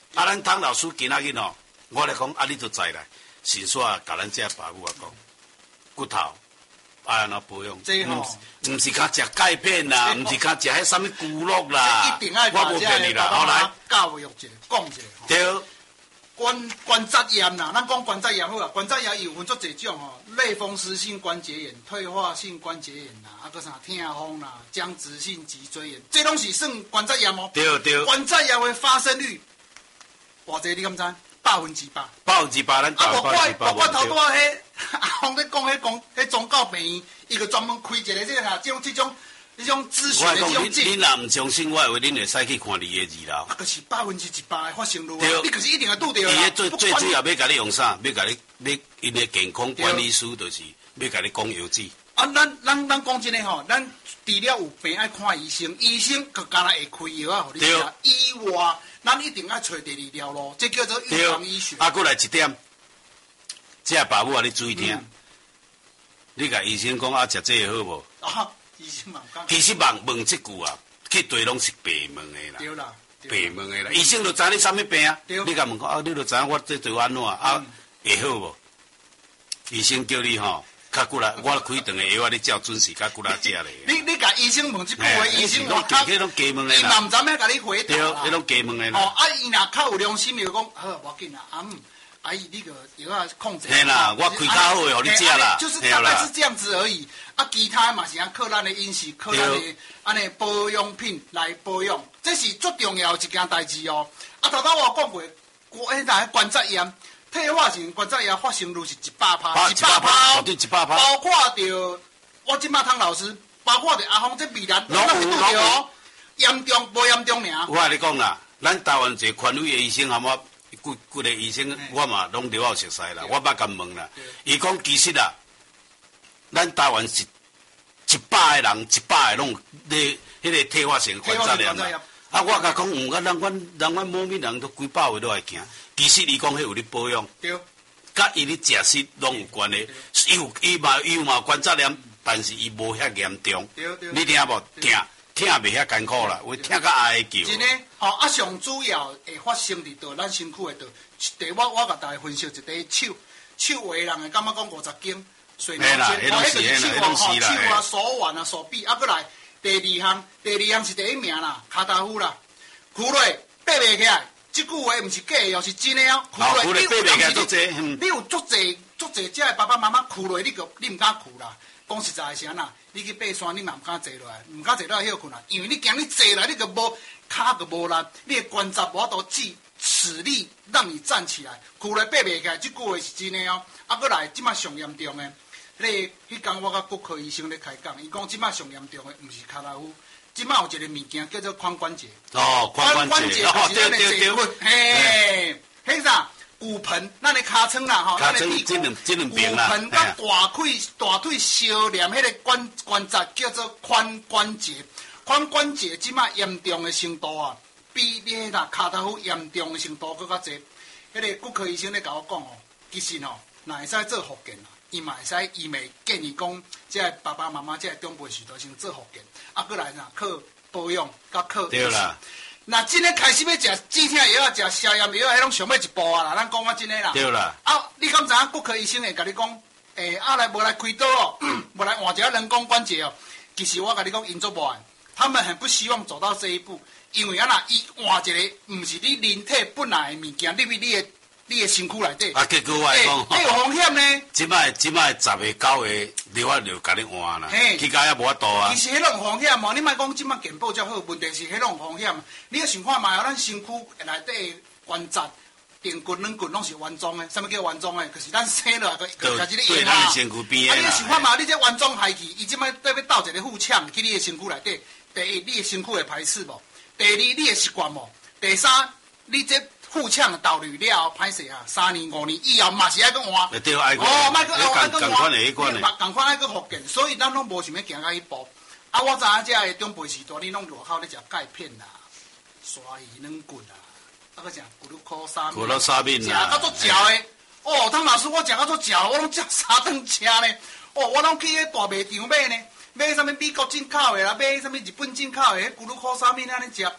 咱汤老师今仔日哦，我来讲，你都知啦，先说甲咱这爸母讲，骨头安怎保养？ 这吼， 唔是讲食钙片啦，唔是讲食迄啥物骨肉啦， 一定爱我无骗你啦，好来教育一下，讲一下。 对。 关节炎啦，咱讲关节炎好啦，关节炎有分做几种吼，类风湿性关节炎、退化性关节炎啦，个啥痛风啦、僵直性脊椎炎，这拢是算关节炎哦。 对对。 关节炎的发生率，偌济你敢知？100%。 100%，咱包括头拄仔迄阿峰咧讲迄宗教病院，伊个专门开一个这种咨询的这种你若唔相信我，话恁会使去看你的二楼。 啊，就是100%的发生率啊！你可是一定会拄到啦。 伊最主要要甲你用啥？要因的健康管理师，就是要甲你讲药剂。 啊，咱讲真诶吼，咱除了有病爱看医生，医生佮干那会开药啊，互你食。以外，咱一定要找第二条路，这叫做预防医学。 啊，过来一点，这爸母啊，你注意听。你甲医生讲食这个好无？ 啊。医生嘛讲， 其实问这句啊，去对拢是白问的啦。 对啦， 白问的啦。医生就知你啥物病啊？你甲问讲啊，你就知我这对安怎啊？会好无？医生叫你吼，较过来，我开顿的药啊，你照准时较过来食咧。 你甲医生问这句话，医生拢假问的啦。 伊嘛唔知影甲你回答啦。 对，迄拢假问的啦。 哦，啊，伊若较有良心，就讲好，无要紧啦，阿姨，你个药啊控制。 嘿啦，我开较好的，互你食啦。 就是大概是这样子而已。啊，其他嘛是靠咱的饮食，靠咱的安尼保养品来保养，这是最重要的一件代志哦。啊，头我讲过，关节炎、退化性关节炎发生率是100%，100%， 对100%， 包括着我即马汤老师，包括着阿峰这未来拢会拄着哦，严重无严重尔。 我甲你讲啦，咱台湾一个权威的医生含我。几个医生，我嘛拢了解熟悉啦。我捌甲问啦，伊讲其实啊，咱台湾是100个人，100个拢咧迄个退化性关节炎啦。啊，我甲讲，咱某米人都几百岁都爱行。其实伊讲迄有咧保养，甲伊咧食食拢有关系。伊嘛关节炎，但是伊无遐严重。你听无？听袂遐艰苦啦，会听甲哀叫。 真诶，吼啊，上主要会发生伫倒咱身躯诶倒。第我甲大家分析一个手有诶人会感觉讲50斤，水毛肩，迄就是手啊，手啊、手腕啊、手臂，啊，过来第二项是第一名啦，骹踏夫啦，跍嘞爬袂起来，即句话毋是假诶哦，是真诶哦。 跍嘞爬袂起来足济， 你有足济遮诶爸爸妈妈跍嘞，你毋敢跍啦。讲实在是安那，你去爬山，你嘛毋敢坐落来，毋敢坐落来休困啦，因为你惊你坐来，你个无骹个无力，你的关节无法度使力让你站起来，跍来爬袂起来，这句话是真的哦。啊，过来，即马上严重的，迄天我甲骨科医生咧开讲，伊讲即马上严重的，毋是骹踏夫，即马有一个物件叫做髋关节。 哦，髋关节， 就是咱的坐骨，嘿，迄啥？骨盆，咱的尻川啦，吼，咱的屁股，骨盆甲大腿相连，迄个关节叫做髋关节。髋关节即马严重的程度啊，比你迄骹踏夫严重的程度搁较济。迄个骨科医生咧甲我讲哦，其实吼，若会使做复健啦，伊嘛会使，伊咪建议讲，即个爸爸妈妈，即个长辈时代先做复健，啊，过来靠保养，甲靠对啦。 那真诶开始要食止痛药啊，食消炎药啊，迄拢上尾一步啊啦。咱讲啊真诶啦。 对啦。 啊，你敢知影骨科医生会甲你讲，无来开刀哦，无来换一个人工关节哦。其实我甲你讲，因做无爱，他们很不希望走到这一步，因为伊换一个，毋是你人体本来诶物件，入去你的身躯内底。 啊，结果我讲， 有风险呢。 即摆10个9个，你我就甲你换啦。去甲也无法度啊。 其实迄种风险哦，你莫讲即摆健保才好，问题是迄种风险。你要想看嘛，咱身躯内底关节、髌骨、软骨拢是完整的。啥物叫完整的？就是咱生落来个就是你硬啊。 身躯边你要想看嘛，你这完整害去，伊即摆要斗一个腹腔去你的身躯内底。第一，你的身躯会排斥无？第二，你的习惯无？第三，你这腹腔倒滤了后，歹势啊，3年5年以后嘛是爱去换。 对，爱去。 莫去换。共款的迄款的。 共款爱去复健，所以咱拢无想要行到迄步。啊，我知影遮个长辈时代，你拢外口咧食钙片啦、鲨鱼软骨啦，啊，搁食骨碌科沙骨碌沙面啦， 食到足嚼的。哦，汤老师，我食到足嚼，我拢食3顿车呢。哦，我拢去迄大卖场买呢，买啥物美国进口的啦，买啥物日本进口的，迄骨碌科沙面安尼食。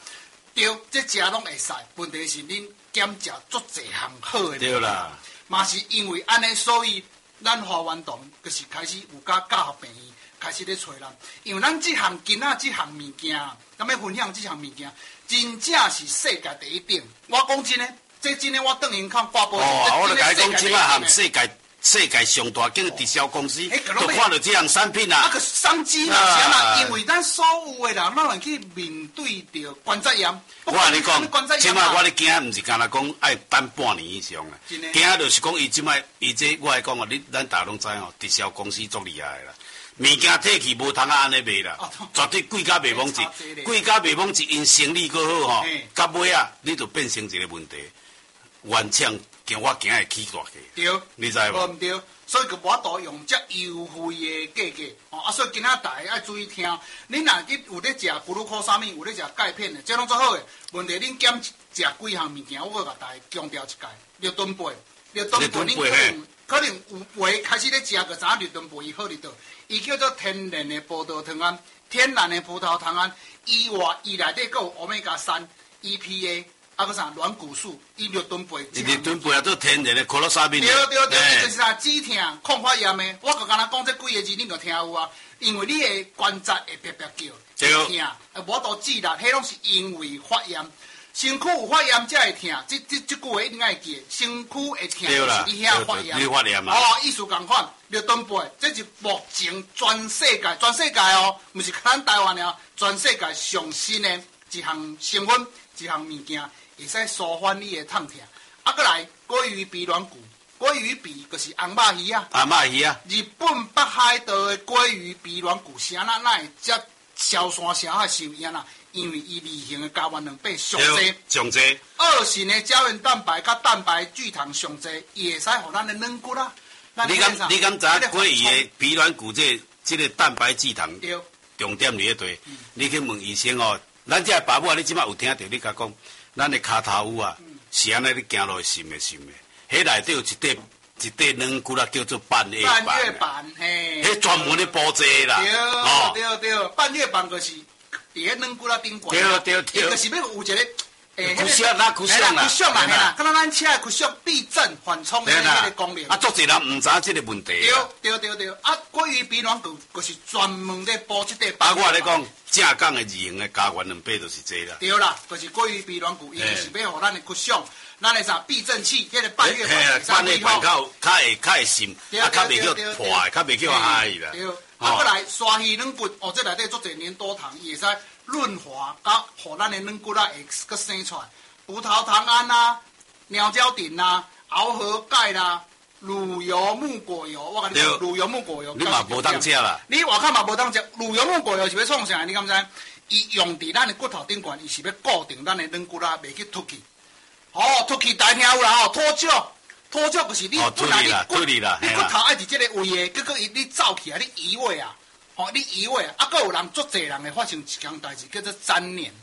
对，这食拢会使，问题是恁减食足侪项好的。 对啦， 嘛是因为安尼，所以咱华源堂就是开始有教学病院开始咧找人，因为咱即项今仔即项物件，咱要分享即项物件，真正是世界第一等。我讲真诶，这真诶，我等人看挂报纸。 我就甲你讲，即摆含世界上大间的直销公司，都看到这样产品啊。 个商机嘛，是嘛？因为咱所有的人，咱会去面对着关节炎。 我甲你讲，即摆我咧惊，毋是干那讲爱等半年以上啦。惊就是讲伊即摆，伊这我来讲哦，咱大家拢知哦，直销公司足厉害啦。物件退去无通安尼卖啦，绝对贵甲袂罔一，贵甲袂罔一，因生理搁好吼，到尾啊，你就变成一个问题，原厂我惊会起大价。 对， 你知无？ 毋对，所以就无度用遮优惠的价格，所以今仔大家爱注意听。恁若去有咧食骨碌科啥物，有咧食钙片的，这拢做好的。问题恁减食几项物件，我甲大家强调一下：绿盾贝，恁可能有话开始咧食，就知影绿盾贝伊好伫倒。伊叫做天然的葡萄糖胺，天然的葡萄糖胺，伊内底佫有 Omega-3、EPA。个啥软骨素，伊绿盾贝， 绿盾贝也做天然的可乐沙米。 对，伊就是啥止痛、抗发炎的。我就敢若讲这几个字，恁就听有啊。因为你的关节会啪啪叫，会痛，无多止力，迄拢是因为发炎。身躯有发炎才会痛，这句话一定爱记。身躯会痛就是你遐发炎。 你发炎嘛？ 意思共款。绿盾贝，这是目前全世界哦，毋是咱台湾了，全世界上新的一项成分，一项物件。会使舒缓你的痛痛，搁来鲑鱼鼻软骨，鲑鱼鼻就是红肉鱼啊。 红肉鱼啊！日本北海道的鲑鱼鼻软骨，啥那会遮硝酸啥啊受影啦？因为伊离型的胶原两倍上济， 上济。 二型的胶原蛋白甲蛋白聚糖上济，伊会使互咱的软骨啦。 你敢知鲑鱼的鼻软骨这个蛋白聚糖重点伫迄堆？你去问医生哦，咱这爸母啊，你即摆有听到？你甲讲。咱的骹头有啊，是安尼你行落去滲的，迄内底有一块软骨啦，叫做半月板， 嘿， 迄专门咧补这啦。 对，半月板就是伫迄软骨啦顶管。 对， 伊就是要有一个曲线啦， 嘿啦，敢若咱车的曲线避震缓冲的迄个功能。 啊，足侪人毋知即个问题。 对，啊，鲑鱼鼻软骨就是专门咧补即块。 啊，我咧讲。正港的二型的胶原两倍就是这啦。 对啦，就是鲑鱼鼻软骨，伊就是要互咱的骨相，咱的啥避震器，迄个半月板， 半月板较会渗，啊，较袂叫破，较袂叫嗨啦。 对，啊，过来鲨鱼软骨，这内底足侪粘多糖，伊会使润滑，甲互咱的软骨啊会搁生出来。葡萄糖胺啦、鸟胶锭啦、螯合钙啦。乳油木果油，我甲你讲，乳油木果油， 你嘛无当食啦。 你外口嘛无当食，乳油木果油是要创啥？你敢知？伊用伫咱的骨头顶悬，伊是要固定咱的软骨啦，袂去凸起。凸起大听有啦，脱臼就是你本来你骨头爱伫这个位的，结果你走起来，你移位啊，你移位啊，搁有人足侪人会发生一件代志，叫做粘连。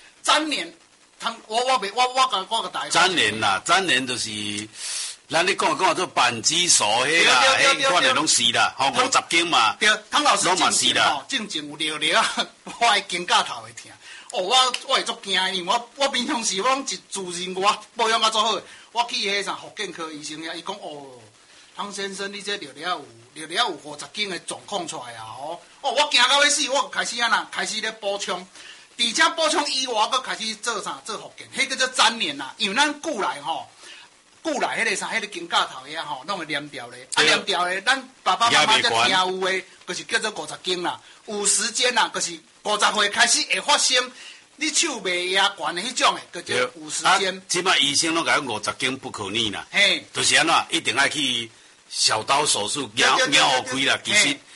我个大家。 粘连啦，粘连就是。咱你讲做扳机手迄啦，迄款的拢是啦，50斤嘛。 对，汤老师正前有聊啊，我的肩胛头会痛。我会足惊，因为我平常时我拢一自认我保养甲足好，我去迄啥福建科医生遐，伊讲汤先生，你这聊有50斤的状况出来啊！我惊到要死，我开始开始咧补充，而且补充以外，搁开始做福建，迄叫做粘连啦，因为咱久来迄个啥，迄个肩胛头遐拢会黏掉咧，黏掉咧，咱爸爸妈妈才听有诶，就是叫做50斤啦，有时间啦，就是50岁开始会发生，你手袂压悬的迄种诶，叫做有时间。 即摆医生拢讲50斤不可逆啦， 嘿， 就是安怎一定要去小刀手术，咬开啦，其实